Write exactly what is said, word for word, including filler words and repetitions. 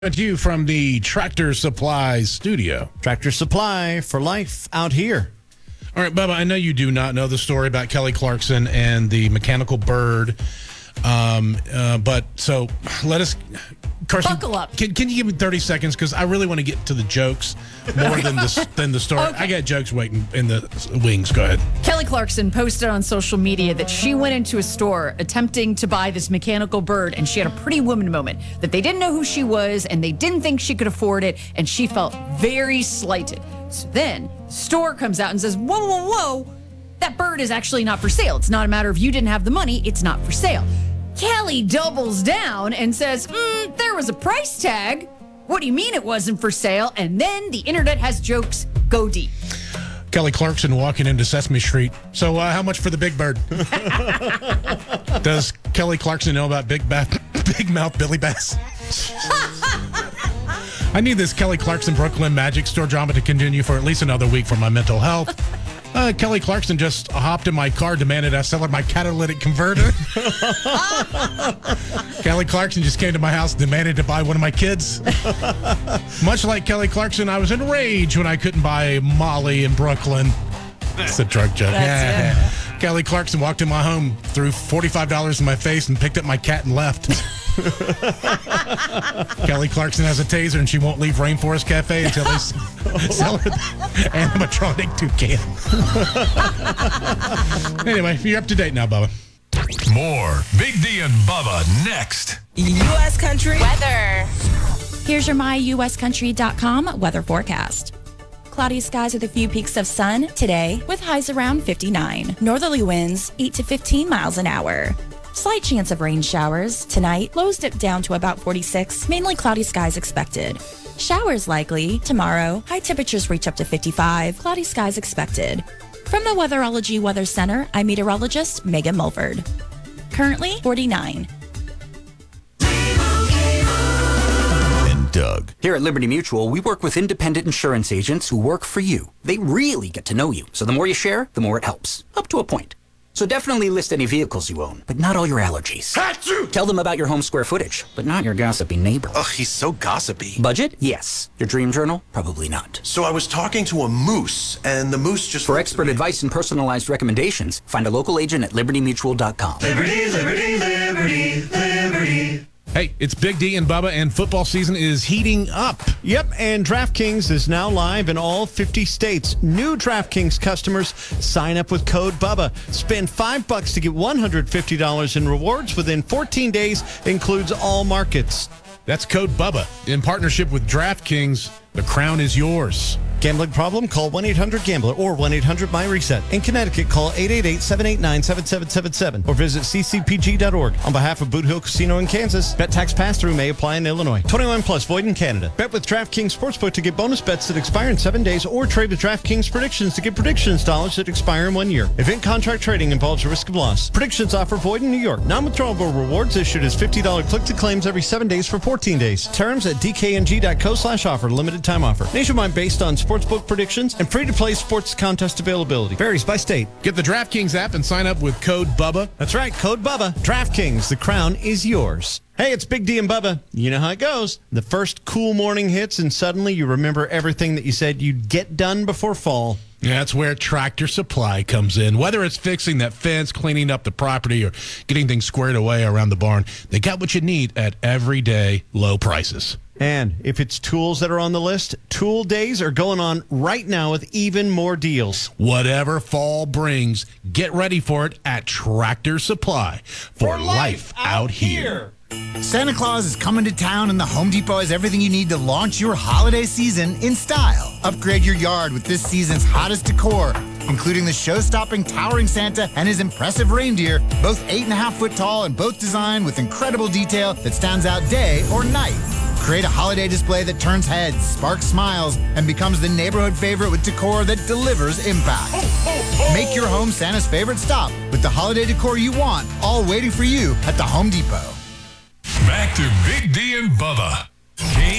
At you from the Tractor Supply studio. Tractor Supply for life out here. All right, Bubba, I know you do not know the story about Kelly Clarkson and the mechanical bird. Um, uh, but so let us, Carson, buckle up. Can, can you give me thirty seconds? Because I really want to get to the jokes more than the, than the story. Okay. I got jokes waiting in the wings. Go ahead. Kelly Clarkson posted on social media that she went into a store attempting to buy this mechanical bird, and she had a Pretty Woman moment, that they didn't know who she was and they didn't think she could afford it, and she felt very slighted. So then store comes out and says, whoa, whoa, whoa, that bird is actually not for sale. It's not a matter of you didn't have the money, it's not for sale. Kelly doubles down and says, mm, there was a price tag. What do you mean it wasn't for sale? And then the internet has jokes go deep. Kelly Clarkson walking into Sesame Street. So uh, how much for the big bird? Does Kelly Clarkson know about Big, ba- big Mouth Billy Bass? I need this Kelly Clarkson Brooklyn Magic Store drama to continue for at least another week for my mental health. Uh, Kelly Clarkson just hopped in my car, demanded I sell her my catalytic converter. Kelly Clarkson just came to my house, demanded to buy one of my kids. Much like Kelly Clarkson, I was enraged when I couldn't buy Molly in Brooklyn. It's a drug joke. That's Yeah. Kelly Clarkson walked in my home, threw forty-five dollars in my face, and picked up my cat and left. Kelly Clarkson has a taser, and she won't leave Rainforest Cafe until they sell her the animatronic toucan. Anyway, you're up to date now, Bubba. More Big D and Bubba next. U S Country Weather. Here's your my U S country dot com weather forecast. Cloudy skies with a few peaks of sun today with highs around fifty-nine. Northerly winds eight to fifteen miles an hour. Slight chance of rain showers tonight. Lows dip down to about forty-six. Mainly cloudy skies expected. Showers likely tomorrow. High temperatures reach up to fifty-five. Cloudy skies expected. From the Weatherology Weather Center, I'm meteorologist Megan Mulford. Currently forty-nine. Doug. Here at Liberty Mutual, we work with independent insurance agents who work for you. They really get to know you, so the more you share, the more it helps. Up to a point. So definitely list any vehicles you own, but not all your allergies. Achoo! Tell them about your home square footage, but not your gossipy neighbor. Ugh, he's so gossipy. Budget? Yes. Your dream journal? Probably not. So I was talking to a moose, and the moose just... For expert advice and personalized recommendations, find a local agent at liberty mutual dot com. Liberty, liberty, liberty, liberty. Hey, it's Big D and Bubba, and football season is heating up. Yep, and DraftKings is now live in all fifty states. New DraftKings customers sign up with code BUBBA. Spend five bucks to get one hundred fifty dollars in rewards within fourteen days. Includes all markets. That's code BUBBA. In partnership with DraftKings, the crown is yours. Gambling problem? Call one eight hundred gambler or one eight hundred my reset. In Connecticut, call eight eight eight, seven eight nine, seven seven seven seven or visit c c p g dot org. On behalf of Boot Hill Casino in Kansas, bet tax pass-through may apply in Illinois. twenty-one plus, void in Canada. Bet with DraftKings Sportsbook to get bonus bets that expire in seven days or trade with DraftKings Predictions to get predictions dollars that expire in one year. Event contract trading involves a risk of loss. Predictions offer void in New York. Non-withdrawable rewards issued as fifty dollars click-to-claims every seven days for fourteen days. Terms at d k n g dot co slash offer. Limited time offer. Nationwide based on sportsbook predictions and free-to-play sports contest availability. Varies by state. Get the DraftKings app and sign up with code BUBBA. That's right, code BUBBA. DraftKings, the crown is yours. Hey, it's Big D and Bubba. You know how it goes. The first cool morning hits, and suddenly you remember everything that you said you'd get done before fall. Yeah, that's where Tractor Supply comes in. Whether it's fixing that fence, cleaning up the property, or getting things squared away around the barn, they got what you need at everyday low prices. And if it's tools that are on the list, tool days are going on right now with even more deals. Whatever fall brings, get ready for it at Tractor Supply for, for life, life out here. Santa Claus is coming to town, and the Home Depot has everything you need to launch your holiday season in style. Upgrade your yard with this season's hottest decor, including the show-stopping towering Santa and his impressive reindeer, both eight and a half foot tall and both designed with incredible detail that stands out day or night. Create a holiday display that turns heads, sparks smiles, and becomes the neighborhood favorite with decor that delivers impact. Make your home Santa's favorite stop with the holiday decor you want, all waiting for you at the Home Depot. Back to Big D and Bubba. K